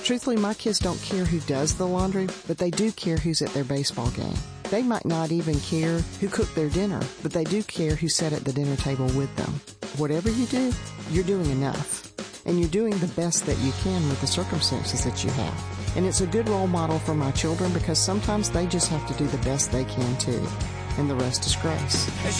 Truthfully, my kids don't care who does the laundry, but they do care who's at their baseball game. They might not even care who cooked their dinner, but they do care who sat at the dinner table with them. Whatever you do, you're doing enough. And you're doing the best that you can with the circumstances that you have. And it's a good role model for my children because sometimes they just have to do the best they can too. And the rest is grace.